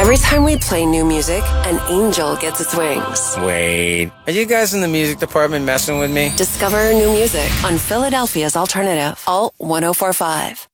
Every time we play new music, an angel gets its wings. Wait, are you guys in the music department messing with me? Discover new music on Philadelphia's Alternative, Alt 1045.